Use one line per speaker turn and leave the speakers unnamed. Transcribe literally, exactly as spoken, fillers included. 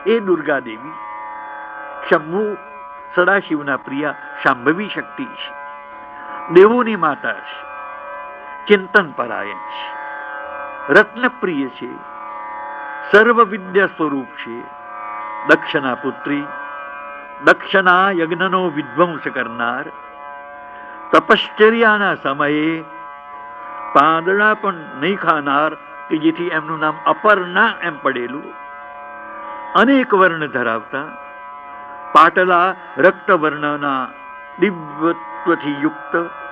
એ દુર્ગા દેવી શંભુ સદાશિવના પ્રિયા શાંભવી શક્તિ છે, દેવોની માતા છે, ચિંતન પરાયણ છે, રત્નપ્રિય છે, સર્વ વિદ્યા સ્વરૂપ છે, દક્ષના પુત્રી, દક્ષના યજ્ઞનો વિધ્વંસ કરનાર, તપશ્ચર્યાના સમયે પાંદડા પણ નહીં ખાનાર, કે જેથી એમનું નામ અપર્ણા એમ પડેલું, અનેક વર્ણ ધરાવતા, પાટલા રક્તવર્ણના દિવ્યત્વથી યુક્ત